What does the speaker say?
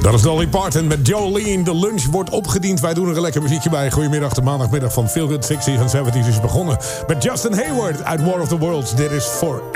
Dat is Dolly Parton met Jolene. De lunch wordt opgediend. Wij doen er een lekker muziekje bij. Goedemiddag, de maandagmiddag van Feel Good 60s en 70s is begonnen. Met Justin Hayward uit War of the Worlds. Dit is For